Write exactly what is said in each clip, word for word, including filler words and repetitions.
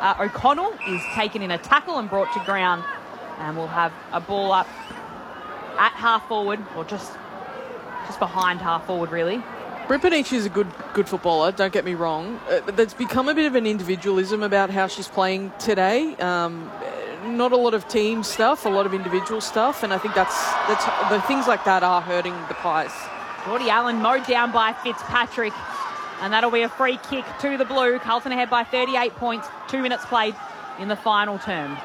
uh, O'Connell is taken in a tackle and brought to ground. And we'll have a ball up at half forward, or just just behind half forward, really. Ripanichi is a good good footballer, don't get me wrong. Uh, but there's become a bit of an individualism about how she's playing today. Um, not a lot of team stuff, a lot of individual stuff, and I think that's that's the things like that are hurting the Pies. Geordie Allen mowed down by Fitzpatrick, and that'll be a free kick to the Blue. Carlton ahead by thirty-eight points, two minutes played in the final term.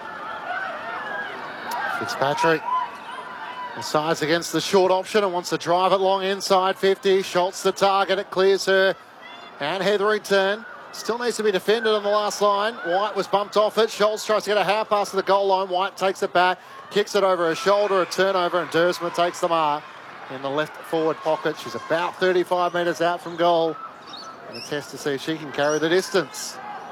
Fitzpatrick decides against the short option and wants to drive it long inside fifty. Schultz the target, it clears her. And Hetherington still needs to be defended on the last line. White was bumped off it. Schultz tries to get a half pass to the goal line. White takes it back, kicks it over her shoulder, a turnover, and Dersma takes the mark in the left forward pocket. She's about thirty-five metres out from goal. And a test to see if she can carry the distance.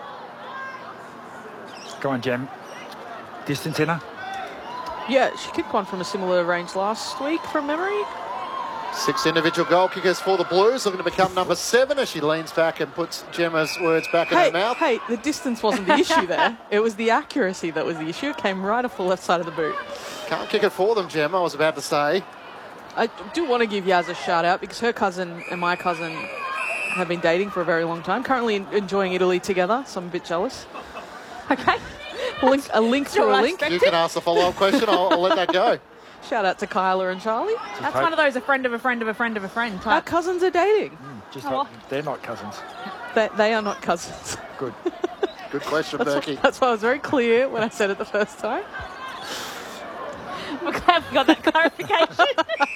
Go on, Jem. Distance in her. Yeah, she kicked one from a similar range last week from memory. Six individual goal kickers for the Blues, looking to become number seven as she leans back and puts Gemma's words back in hey, her mouth. Hey, the distance wasn't the issue there. It was the accuracy that was the issue. It came right off the left side of the boot. Can't kick it for them, Gemma, I was about to say. I do want to give Yaz a shout out because her cousin and my cousin have been dating for a very long time. Currently enjoying Italy together, so I'm a bit jealous. Okay. A link, a link through a link. You can ask the follow-up question. I'll, I'll let that go. Shout out to Kyla and Charlie. That's one of those a friend of a friend of a friend of a friend type. Our cousins are dating. Mm, just Oh, not, well. they're not cousins. They, they are not cousins. Good. Good question, That's, Berkey. why, that's why I was very clear when I said it the first time. We're glad we got that clarification.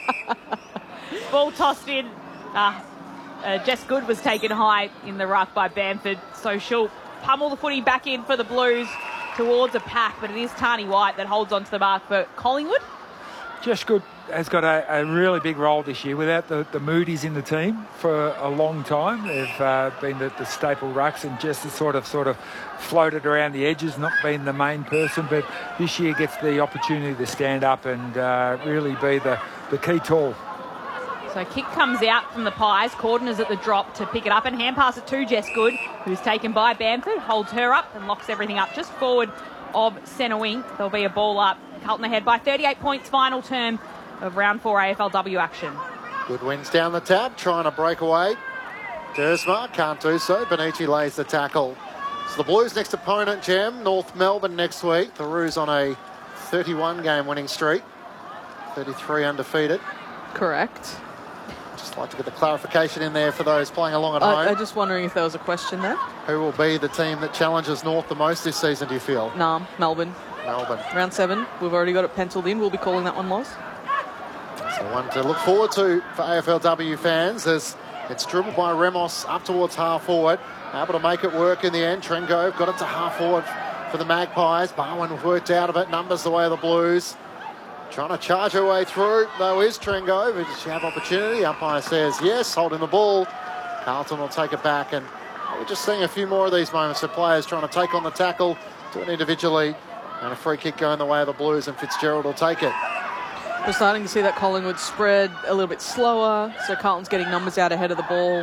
Ball tossed in. Uh, uh, Jess Good was taken high in the ruck by Bamford, so she'll pummel the footy back in for the Blues towards a pack, but it is Tani White that holds onto the mark for Collingwood. Jess Good has got a, a really big role this year. Without the, the Moody's in the team for a long time, they've uh, been the, the staple rucks, and Jess has sort of sort of floated around the edges, not been the main person, but this year gets the opportunity to stand up and uh, really be the, the key tool. So kick comes out from the Pies. Corden is at the drop to pick it up and hand pass it to Jess Good, who's taken by Bamford, holds her up and locks everything up just forward of centre wing. There'll be a ball up. Carlton ahead by thirty-eight points, final term of round four A F L W action. Good wins down the tab, trying to break away. Dersma can't do so. Benici lays the tackle. So the Blues' next opponent, Gem, North Melbourne next week. The Roos on a thirty-one game winning streak. thirty-three undefeated. Correct. Just like to get the clarification in there for those playing along at I, home. I'm just wondering if there was a question there. Who will be the team that challenges North the most this season, do you feel? Nah, Melbourne. Melbourne. Round seven. We've already got it penciled in. We'll be calling that one, Loz. So one to look forward to for A F L W fans as it's dribbled by Remos up towards half forward. Able to make it work in the end. Trengove got it to half forward for the Magpies. Barwin worked out of it. Numbers the way of the Blues. Trying to charge her way through, though, is Trengove. Does she have opportunity? Umpire says yes, holding the ball. Carlton will take it back, and we're just seeing a few more of these moments of players trying to take on the tackle, do it individually, and a free kick going the way of the Blues, and Fitzgerald will take it. We're starting to see that Collingwood spread a little bit slower, so Carlton's getting numbers out ahead of the ball.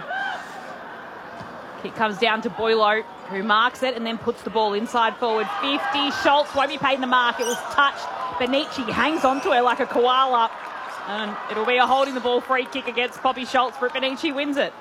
Kick comes down to Boylo, who marks it and then puts the ball inside forward. fifty. Schultz won't be paid in the mark. It was touched. Benici hangs onto her like a koala. And it'll be a holding the ball free kick against Poppy Schultz, but Benici wins it.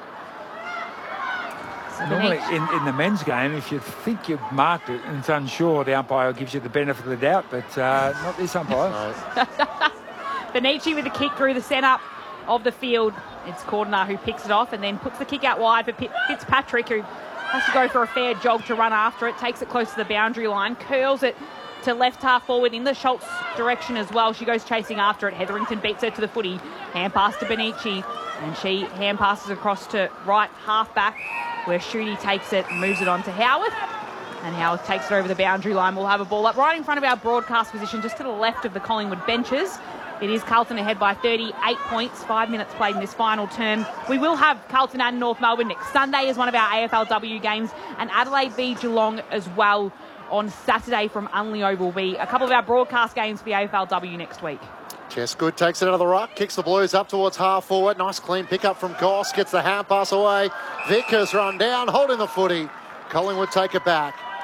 So Normally, Benici- in, in the men's game, if you think you've marked it and it's unsure, the umpire gives you the benefit of the doubt, but uh, not this umpire. No. Benici with the kick through the centre of the field. It's Cordner who picks it off and then puts the kick out wide for Fitzpatrick, who has to go for a fair jog to run after it. Takes it close to the boundary line, curls it to left half forward in the Schultz direction as well. She goes chasing after it. Hetherington beats her to the footy. Hand pass to Benici, and she hand passes across to right half back, where Shooty takes it and moves it on to Howarth. And Howarth takes it over the boundary line. We'll have a ball up right in front of our broadcast position, just to the left of the Collingwood benches. It is Carlton ahead by thirty-eight points, five minutes played in this final term. We will have Carlton and North Melbourne next Sunday as one of our A F L W games, and Adelaide v Geelong as well on Saturday from Unley Oval will be a couple of our broadcast games for the A F L W next week. Jess Good takes it out of the ruck, kicks the Blues up towards half forward. Nice clean pick up from Goss, gets the hand pass away. Vickers run down, holding the footy. Collingwood take it back.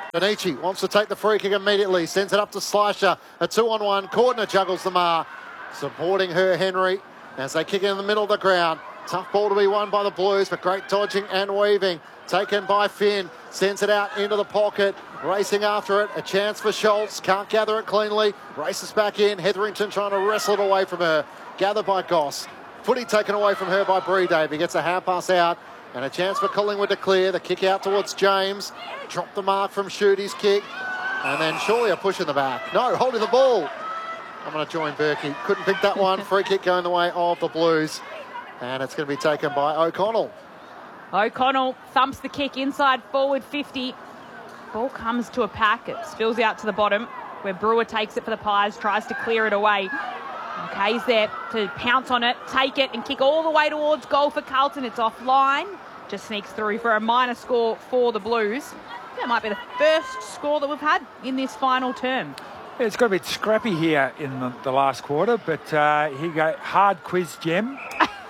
Danichi wants to take the free kick immediately, sends it up to Slisher. A two-on-one. Cordner juggles the mark. Supporting her, Henry, as they kick it in the middle of the ground. Tough ball to be won by the Blues, but great dodging and weaving. Taken by Finn, sends it out into the pocket, racing after it. A chance for Schultz, can't gather it cleanly. Races back in, Hetherington trying to wrestle it away from her. Gathered by Goss. Footy taken away from her by Bree Davey. Gets a hand pass out. And a chance for Collingwood to clear. The kick out towards James. Drop the mark from Schute's kick. And then surely a push in the back. No, holding the ball. I'm going to join Berkey. Couldn't pick that one. Free kick going the way of the Blues. And it's going to be taken by O'Connell. O'Connell thumps the kick inside forward fifty. Ball comes to a pack. It spills out to the bottom where Brewer takes it for the Pies, tries to clear it away. Kay's there to pounce on it, take it and kick all the way towards goal for Carlton. It's offline. Just sneaks through for a minor score for the Blues. That might be the first score that we've had in this final term. Yeah, it's got a bit scrappy here in the, the last quarter, but uh, here you go. Hard quiz, Gem.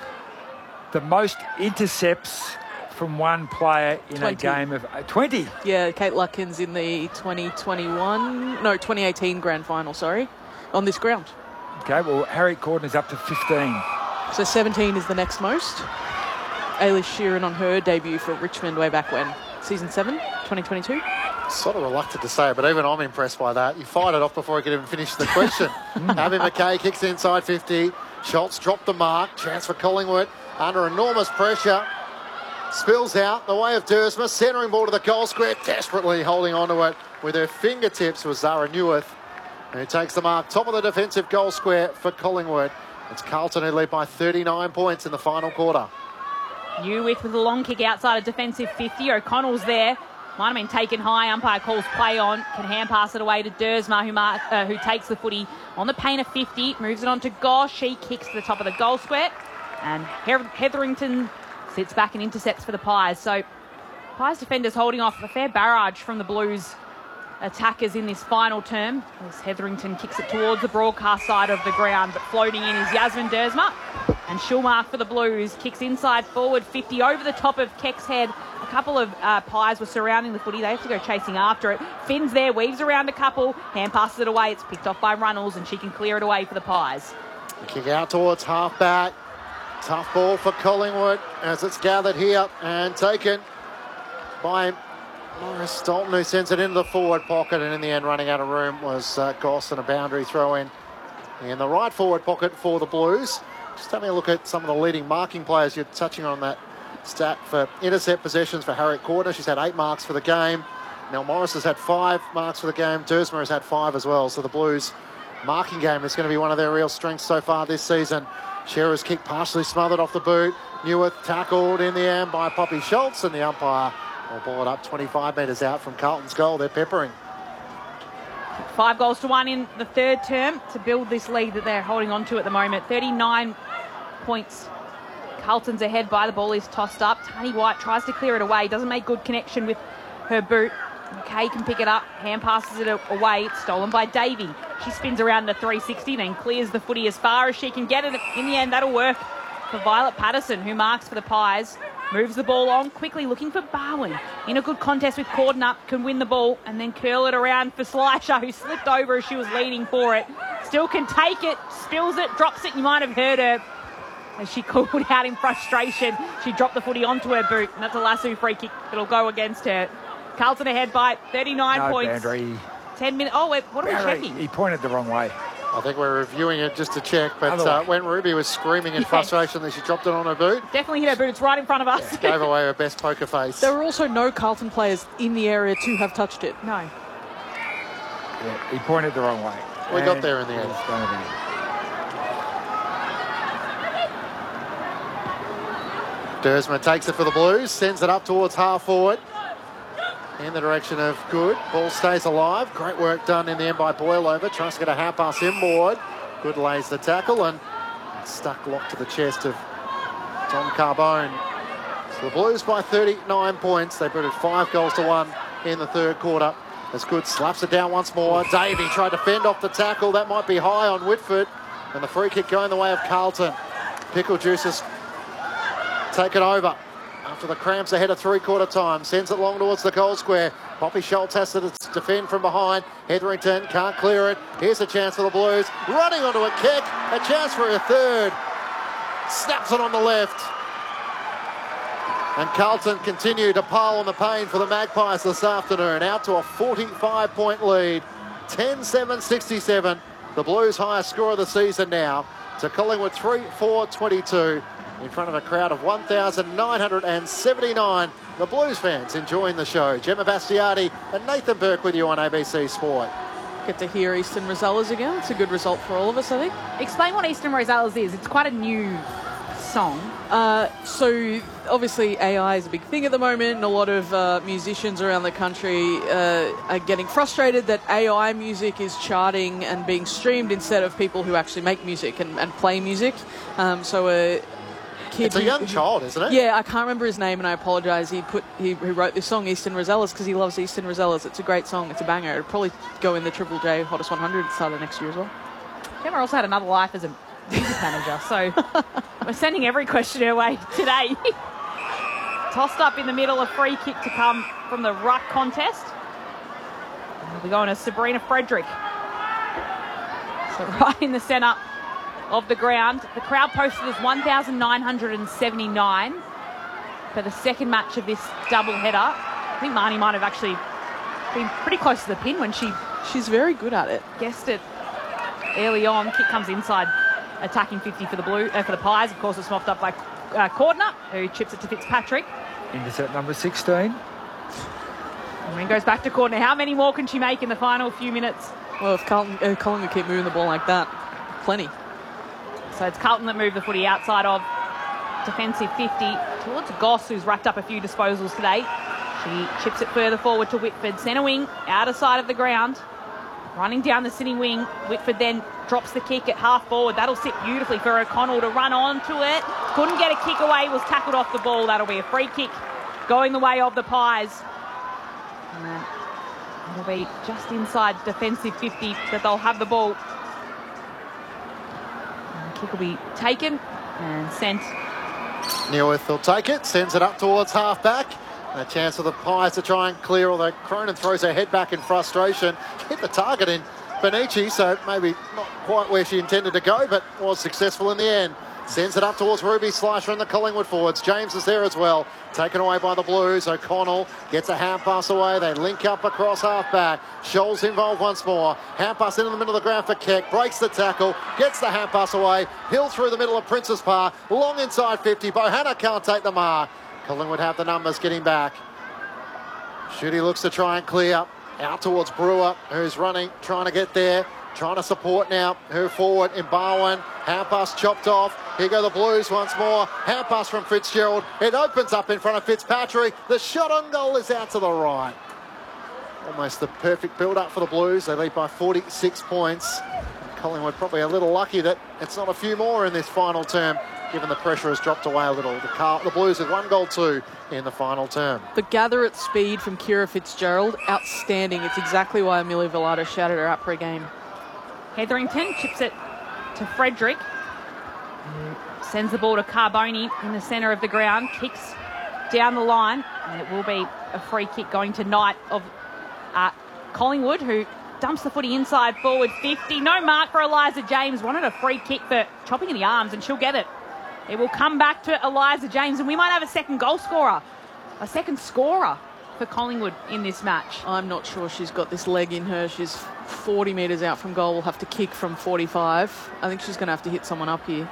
The most intercepts from one player in twenty. a game of uh, twenty. Yeah, Kate Lutkins in the twenty twenty-one, no, twenty eighteen grand final, sorry, on this ground. Okay, well, Harriet Cordner's up to fifteen. So seventeen is the next most. Ailish Sheeran on her debut for Richmond way back when? Season seven, twenty twenty-two? Sort of reluctant to say it, but even I'm impressed by that. You fired it off before I could even finish the question. Abby McKay kicks inside fifty. Schultz dropped the mark. Chance for Collingwood. Under enormous pressure. Spills out the way of Dersma. Centering ball to the goal square. Desperately holding on to it with her fingertips was Zara Newith, who takes the mark. Top of the defensive goal square for Collingwood. It's Carlton who lead by thirty-nine points in the final quarter. Newith with a long kick outside a defensive fifty. O'Connell's there. Might have been taken high. Umpire calls play on. Can hand pass it away to Dersma, who, mark, uh, who takes the footy on the paint of fifty. Moves it on to Goss. She kicks to the top of the goal square. And Her- Hetherington sits back and intercepts for the Pies. So Pies defenders holding off a fair barrage from the Blues attackers in this final term. As Hetherington kicks it towards the broadcast side of the ground, but floating in is Yasmin Dersma. And Schulmark for the Blues kicks inside forward fifty over the top of Keck's head. A couple of uh, Pies were surrounding the footy. They have to go chasing after it. Finn's there, weaves around a couple, hand passes it away. It's picked off by Runnels and she can clear it away for the Pies. The kick out towards half-back. Tough ball for Collingwood as it's gathered here and taken by Morris Dalton, who sends it into the forward pocket, and in the end running out of room was uh, Goss, and a boundary throw in in the right forward pocket for the Blues. Just having a look at some of the leading marking players. You're touching on that stat for intercept possessions for Harriet Cordner. She's had eight marks for the game. Nell Morris has had five marks for the game. Dersma has had five as well. So the Blues marking game is going to be one of their real strengths so far this season. Shearer's kick partially smothered off the boot. Newith tackled in the end by Poppy Schultz, and the umpire will ball it up twenty-five metres out from Carlton's goal. They're peppering. Five goals to one in the third term to build this lead that they're holding on to at the moment. thirty-nine points. Carlton's ahead by the ball is tossed up. Tani White tries to clear it away. Doesn't make good connection with her boot. McKay can pick it up. Hand passes it away. It's stolen by Davey. She spins around the three sixty, then clears the footy as far as she can get it. In the end, that'll work for Violet Patterson, who marks for the Pies. Moves the ball on quickly, looking for Barwin. In a good contest with Cordner, can win the ball and then curl it around for Slisher, who slipped over as she was leading for it. Still can take it, spills it, drops it. You might have heard her as she called out in frustration. She dropped the footy onto her boot, and that's a lasso free kick that'll go against her. Carlton ahead by thirty-nine No, points. Boundary. ten minutes. Oh, wait, what are Boundary. we checking? He pointed the wrong way. I think we're reviewing it just to check, but Other uh, way. when Ruby was screaming in Yeah. frustration that she dropped it on her boot, Definitely hit her boot. It's right in front of us. gave away her best poker face. There were also no Carlton players in the area to have touched it. No. Yeah, he pointed the wrong way. We got And there in the end. it's gonna be- Dersma takes it for the Blues, sends it up towards half forward in the direction of Good. Ball stays alive. Great work done in the end by Boilover. Tries to get a half pass inboard. Good lays the tackle and stuck locked to the chest of Tom Carbone. So the Blues by thirty-nine points. They put it five goals to one in the third quarter. As Good slaps it down once more. Davey tried to fend off the tackle. That might be high on Whitford. And the free kick going the way of Carlton. Pickle Juices take it over after the cramps ahead of three-quarter time. Sends it long towards the goal square. Poppy Schultz has to defend from behind. Hetherington can't clear it. Here's a chance for the Blues. Running onto a kick. A chance for a third. Snaps it on the left. And Carlton continue to pile on the pain for the Magpies this afternoon. Out to a forty-five point lead. ten seven sixty-seven. The Blues' highest score of the season now. To Collingwood three four twenty-two. In front of a crowd of one thousand nine hundred seventy-nine. The Blues fans enjoying the show. Gemma Bastiati and Nathan Burke with you on A B C Sport. Get to hear Eastern Rosellas again. It's a good result for all of us, I think. Explain what Eastern Rosellas is. It's quite a new song. Uh, so obviously A I is a big thing at the moment, and a lot of uh, musicians around the country uh, are getting frustrated that A I music is charting and being streamed instead of people who actually make music and, and play music. Um, so a kid It's a young who, child, isn't it? Yeah, I can't remember his name, and I apologise. He put he, he wrote this song, Eastern Rosellas, because he loves Eastern Rosellas. It's a great song. It's a banger. It'll probably go in the Triple J Hottest one hundred at the start of next year as well. Gemma also had another life as a music manager, so we're sending every question her way today. Tossed up in the middle, a free kick to come from the ruck contest. And we'll be going to Sabrina Frederick. So right in the centre of the ground. The crowd posted as one thousand nine hundred seventy-nine for the second match of this doubleheader. I think Marnie might have actually been pretty close to the pin when she She's very good at it. guessed it early on. Kick comes inside, attacking fifty for the blue uh, for the Pies. Of course, it's mopped up by uh, Cordner, who chips it to Fitzpatrick. Intercept number sixteen. And then goes back to Cordner. How many more can she make in the final few minutes? Well, if Carlton, uh, Collingwood keep moving the ball like that, plenty. So it's Carlton that move the footy outside of defensive fifty towards Goss, who's racked up a few disposals today. She chips it further forward to Whitford. Centre wing, outer side of the ground. Running down the sitting wing. Whitford then drops the kick at half forward. That'll sit beautifully for O'Connell to run onto it. Couldn't get a kick away, was tackled off the ball. That'll be a free kick going the way of the Pies. And then it'll be just inside defensive fifty that they'll have the ball. And the kick will be taken and sent. Neuwirth will take it, sends it up towards half-back. A chance for the Pies to try and clear, although Cronin throws her head back in frustration. Hit the target in Benici, so maybe not quite where she intended to go, but was successful in the end. Sends it up towards Ruby Slasher and the Collingwood forwards. James is there as well. Taken away by the Blues. O'Connell gets a hand pass away. They link up across half-back. Scholl's involved once more. Hand pass into the middle of the ground for Keck. Breaks the tackle. Gets the hand pass away. Hill through the middle of Princes Park. Long inside fifty. Bohanna can't take the mark. Collingwood have the numbers getting back. Shooty looks to try and clear. Out towards Brewer, who's running, trying to get there. Trying to support now. Her forward in Barwin. Hand pass chopped off. Here go the Blues once more. Hand pass from Fitzgerald. It opens up in front of Fitzpatrick. The shot on goal is out to the right. Almost the perfect build-up for the Blues. They lead by forty-six points. Collingwood probably a little lucky that it's not a few more in this final term, given the pressure has dropped away a little. The, car, the Blues with one goal two in the final term. The gather at speed from Kira Fitzgerald, outstanding. It's exactly why Amelia Villado shouted her out for a game. Hetherington chips it to Frederick. Sends the ball to Carboni in the centre of the ground. Kicks down the line. And it will be a free kick going to Knight of uh, Collingwood, who dumps the footy inside forward fifty. No mark for Eliza James. Wanted a free kick for chopping in the arms, and she'll get it. It will come back to Eliza James, and we might have a second goal scorer, a second scorer for Collingwood in this match. I'm not sure she's got this leg in her. She's forty metres out from goal. Will have to kick from forty-five. I think she's going to have to hit someone up here.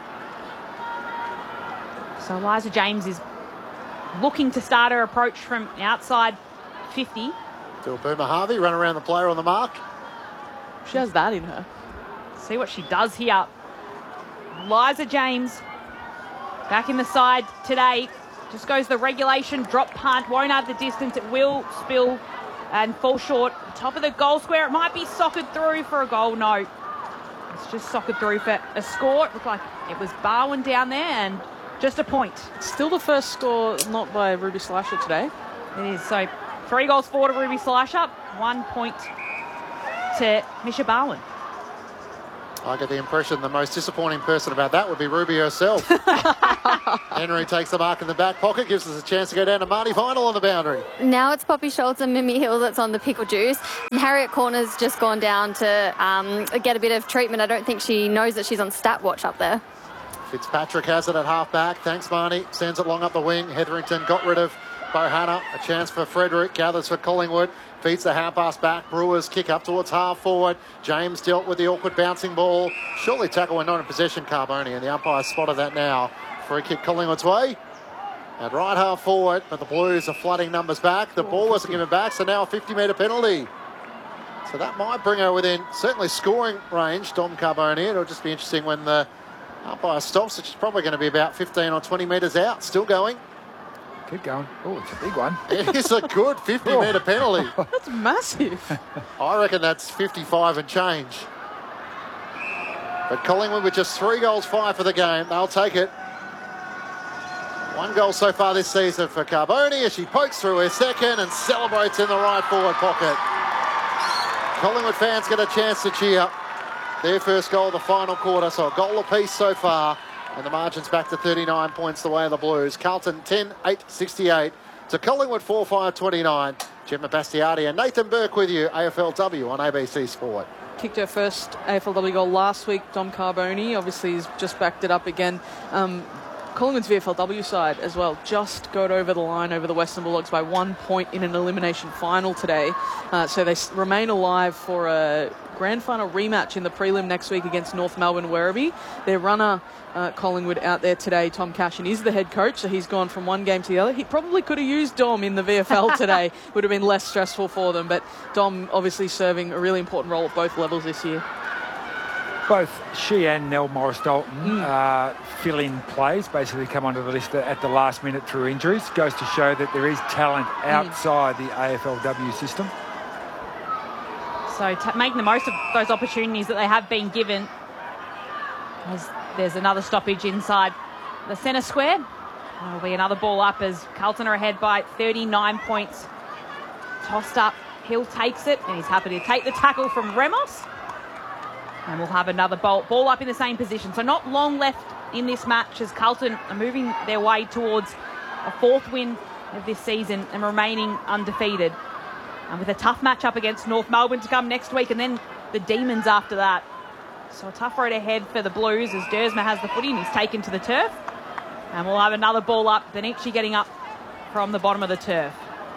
So Eliza James is looking to start her approach from outside fifty. Still Boomer Harvey, run around the player on the mark. She has that in her. See what she does here. Eliza James back in the side today. Just goes the regulation drop punt. Won't have the distance. It will spill and fall short. Top of the goal square. It might be soccered through for a goal. No. It's just soccered through for a score. It looked like it was Barwin down there, and just a point. Still the first score not by Ruby Slasher today. It is. So three goals for to Ruby Slasher. One point to Misha Barwin. I get the impression the most disappointing person about that would be Ruby herself. Henry takes the mark in the back pocket, gives us a chance to go down to Marty Final on the boundary. Now it's Poppy Schultz and Mimi Hill that's on the pickle juice. And Harriet Corner's just gone down to um, get a bit of treatment. I don't think she knows that she's on stat watch up there. Fitzpatrick has it at half back. Thanks, Marnie. Sends it long up the wing. Hetherington got rid of Bohanna. A chance for Frederick. Gathers for Collingwood. Feeds the hand pass back. Brewers kick up towards half forward. James dealt with the awkward bouncing ball. Surely tackle when not in possession, Carboni, and the umpire spotted that now. Free kick Collingwood's way. At right half forward, but the Blues are flooding numbers back. The ball wasn't given back, so now a fifty metre penalty. So that might bring her within certainly scoring range, Dom Carboni. It'll just be interesting when the umpire stops, which is probably going to be about fifteen or twenty metres out. Still going. Keep going. Oh, it's a big one. It is a good fifty metre penalty. That's massive. I reckon that's fifty-five and change. But Collingwood with just three goals, five for the game. They'll take it. One goal so far this season for Carboni as she pokes through her second and celebrates in the right forward pocket. Collingwood fans get a chance to cheer. Their first goal of the final quarter, so a goal apiece so far. And the margin's back to thirty-nine points the way of the Blues. Carlton ten eight sixty-eight to Collingwood four five twenty-nine. Gemma Bastiardi and Nathan Burke with you, A F L W on A B C Sport. Kicked her first A F L W goal last week, Dom Carboni. Obviously, he's just backed it up again. Um, Collingwood's V F L W side as well just got over the line over the Western Bulldogs by one point in an elimination final today. Uh, so they s- remain alive for a grand final rematch in the prelim next week against North Melbourne Werribee. Their runner, uh, Collingwood, out there today, Tom Cashin, is the head coach, so he's gone from one game to the other. He probably could have used Dom in the V F L today. Would have been less stressful for them, but Dom obviously serving a really important role at both levels this year. Both she and Nell Morris-Dalton Mm. uh, fill-in plays, basically come onto the list at the last minute through injuries. Goes to show that there is talent outside the A F L W system. So t- making the most of those opportunities that they have been given. As there's another stoppage inside the centre square. There'll be another ball up as Carlton are ahead by thirty-nine points. Tossed up, Hill takes it, and he's happy to take the tackle from Remos. And we'll have another ball, ball up in the same position. So not long left in this match as Carlton are moving their way towards a fourth win of this season and remaining undefeated. And with a tough match up against North Melbourne to come next week and then the Demons after that. So a tough road ahead for the Blues as Dersma has the footy and he's taken to the turf. And we'll have another ball up, Benici getting up from the bottom of the turf.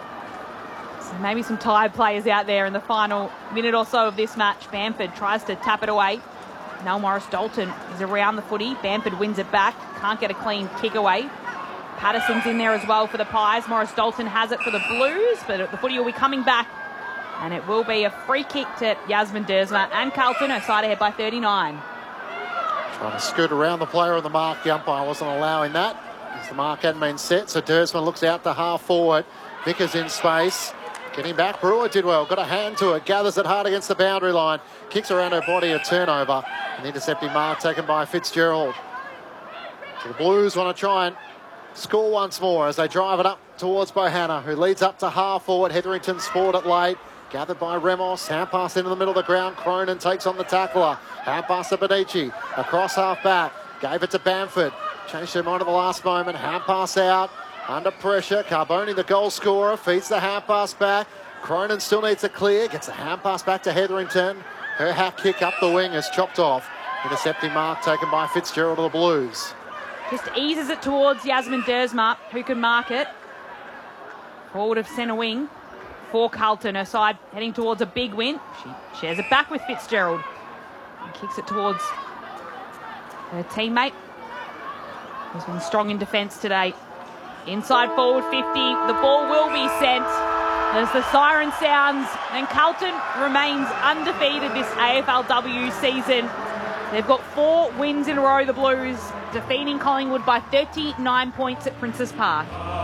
So maybe some tired players out there in the final minute or so of this match. Bamford tries to tap it away. Nell Morris-Dalton is around the footy. Bamford wins it back. Can't get a clean kick away. Patterson's in there as well for the Pies. Morris-Dalton has it for the Blues, but the footy will be coming back. And it will be a free kick to Yasmin Dersma and Carlton, her side ahead by thirty-nine. Trying to scoot around the player on the mark. The umpire wasn't allowing that as the mark hadn't been set. So Dersma looks out to half forward. Vickers in space. Getting back, Brewer did well, got a hand to it, gathers it hard against the boundary line, kicks around her body, a turnover, an intercepting mark taken by Fitzgerald. So the Blues want to try and score once more as they drive it up towards Bohanna, who leads up to half forward. Hetherington spoiled it late, gathered by Remos, hand pass into the middle of the ground, Cronin takes on the tackler, hand pass to Benici, across half back, gave it to Bamford, changed her mind at the last moment, hand pass out. Under pressure, Carboni, the goal scorer, feeds the hand pass back. Cronin still needs a clear, gets a hand pass back to Hetherington. Her half kick up the wing is chopped off. Intercepting mark taken by Fitzgerald of the Blues. Just eases it towards Yasmin Dersma, who can mark it. Forward of centre wing for Carlton, her side heading towards a big win. She shares it back with Fitzgerald and kicks it towards her teammate, who's been strong in defence today. Inside forward fifty, the ball will be sent as the siren sounds and Carlton remains undefeated this A F L W season. They've got four wins in a row, the Blues, defeating Collingwood by thirty-nine points at Princes Park.